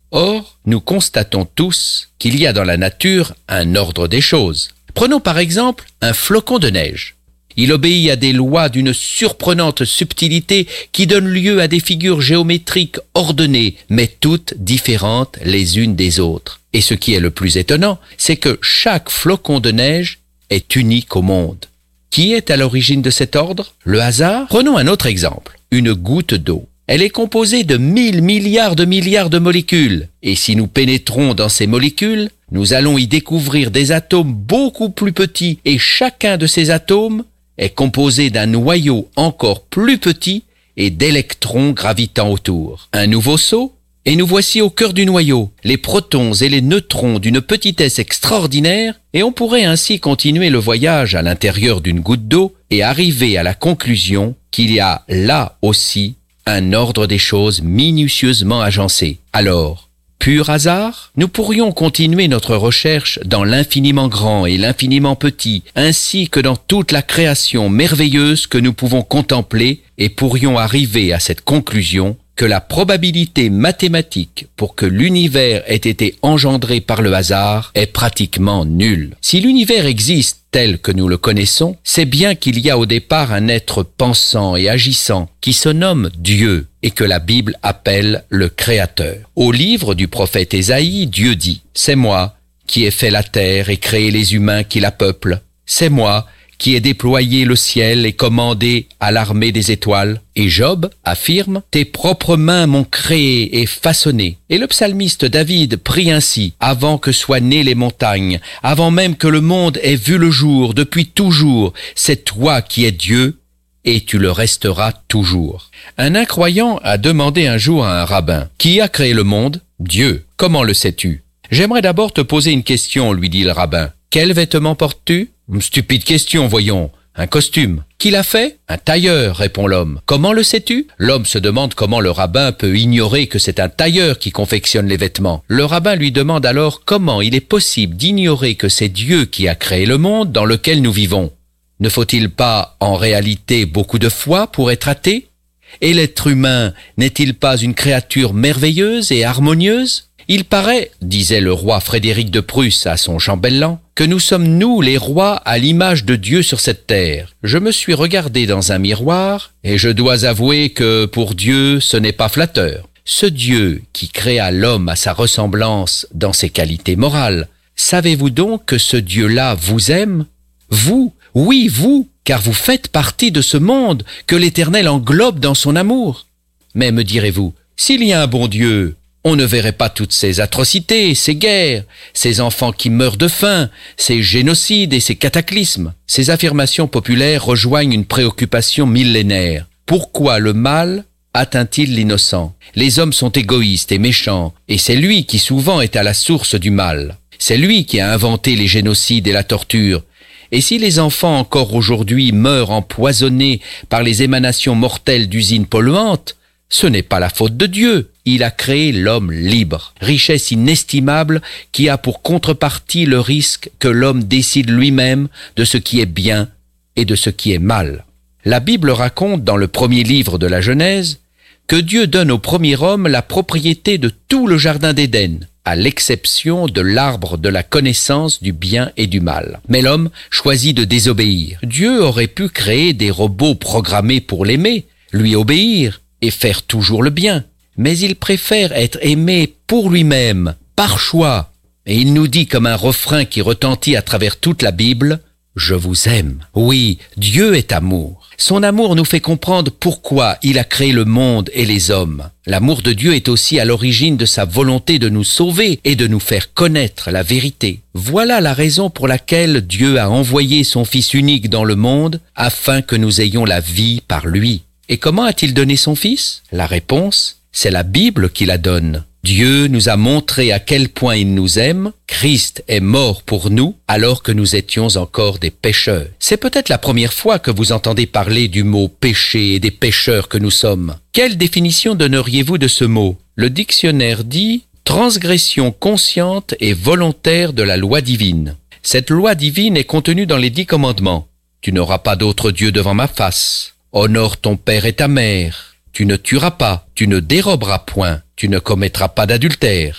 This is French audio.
Or, nous constatons tous qu'il y a dans la nature un ordre des choses. Prenons par exemple un flocon de neige. Il obéit à des lois d'une surprenante subtilité qui donnent lieu à des figures géométriques ordonnées, mais toutes différentes les unes des autres. Et ce qui est le plus étonnant, c'est que chaque flocon de neige est unique au monde. Qui est à l'origine de cet ordre? Le hasard? Prenons un autre exemple, une goutte d'eau. Elle est composée de 1000 milliards de molécules. Et si nous pénétrons dans ces molécules, nous allons y découvrir des atomes beaucoup plus petits. Et chacun de ces atomes est composé d'un noyau encore plus petit et d'électrons gravitant autour. Un nouveau saut, et nous voici au cœur du noyau, les protons et les neutrons d'une petitesse extraordinaire, et on pourrait ainsi continuer le voyage à l'intérieur d'une goutte d'eau et arriver à la conclusion qu'il y a là aussi un ordre des choses minutieusement agencé. Alors, pur hasard? Nous pourrions continuer notre recherche dans l'infiniment grand et l'infiniment petit, ainsi que dans toute la création merveilleuse que nous pouvons contempler, et pourrions arriver à cette conclusion que la probabilité mathématique pour que l'univers ait été engendré par le hasard est pratiquement nulle. Si l'univers existe tel que nous le connaissons, c'est bien qu'il y a au départ un être pensant et agissant qui se nomme Dieu et que la Bible appelle le Créateur. Au livre du prophète Ésaïe, Dieu dit « C'est moi qui ai fait la terre et créé les humains qui la peuplent. C'est moi qui ai déployé le ciel et commandé à l'armée des étoiles. » Et Job affirme « Tes propres mains m'ont créé et façonné. » Et le psalmiste David prie ainsi « Avant que soient nées les montagnes, avant même que le monde ait vu le jour, depuis toujours, c'est toi qui es Dieu, et tu le resteras toujours. » Un incroyant a demandé un jour à un rabbin « Qui a créé le monde? Dieu. Comment le sais-tu? » « J'aimerais d'abord te poser une question, lui dit le rabbin. « Quels vêtements portes-tu? » « Stupide question, voyons. Un costume. »« Qui l'a fait? » ?»« Un tailleur, répond l'homme. »« Comment le sais-tu? » L'homme se demande comment le rabbin peut ignorer que c'est un tailleur qui confectionne les vêtements. Le rabbin lui demande alors comment il est possible d'ignorer que c'est Dieu qui a créé le monde dans lequel nous vivons. Ne faut-il pas, en réalité, beaucoup de foi pour être athée? Et l'être humain n'est-il pas une créature merveilleuse et harmonieuse? Il paraît, disait le roi Frédéric de Prusse à son chambellan, que nous sommes nous les rois à l'image de Dieu sur cette terre. Je me suis regardé dans un miroir et je dois avouer que pour Dieu ce n'est pas flatteur. Ce Dieu qui créa l'homme à sa ressemblance dans ses qualités morales, savez-vous donc que ce Dieu-là vous aime? Vous, oui vous, car vous faites partie de ce monde que l'Éternel englobe dans son amour. Mais me direz-vous, s'il y a un bon Dieu, on ne verrait pas toutes ces atrocités, ces guerres, ces enfants qui meurent de faim, ces génocides et ces cataclysmes. Ces affirmations populaires rejoignent une préoccupation millénaire. Pourquoi le mal atteint-il l'innocent? Les hommes sont égoïstes et méchants, et c'est lui qui souvent est à la source du mal. C'est lui qui a inventé les génocides et la torture. Et si les enfants encore aujourd'hui meurent empoisonnés par les émanations mortelles d'usines polluantes, ce n'est pas la faute de Dieu. Il a créé l'homme libre, richesse inestimable qui a pour contrepartie le risque que l'homme décide lui-même de ce qui est bien et de ce qui est mal. La Bible raconte dans le premier livre de la Genèse que Dieu donne au premier homme la propriété de tout le jardin d'Éden, à l'exception de l'arbre de la connaissance du bien et du mal. Mais l'homme choisit de désobéir. Dieu aurait pu créer des robots programmés pour l'aimer, lui obéir et faire toujours le bien. Mais il préfère être aimé pour lui-même, par choix. Et il nous dit comme un refrain qui retentit à travers toute la Bible, « Je vous aime ». Oui, Dieu est amour. Son amour nous fait comprendre pourquoi il a créé le monde et les hommes. L'amour de Dieu est aussi à l'origine de sa volonté de nous sauver et de nous faire connaître la vérité. Voilà la raison pour laquelle Dieu a envoyé son Fils unique dans le monde afin que nous ayons la vie par lui. Et comment a-t-il donné son Fils? La réponse, c'est la Bible qui la donne. Dieu nous a montré à quel point il nous aime. Christ est mort pour nous alors que nous étions encore des pécheurs. C'est peut-être la première fois que vous entendez parler du mot péché et des pécheurs que nous sommes. Quelle définition donneriez-vous de ce mot? Le dictionnaire dit « transgression consciente et volontaire de la loi divine ». Cette loi divine est contenue dans les 10 commandements. Tu n'auras pas d'autre Dieu devant ma face. Honore ton père et ta mère. Tu ne tueras pas. Tu ne déroberas point. Tu ne commettras pas d'adultère.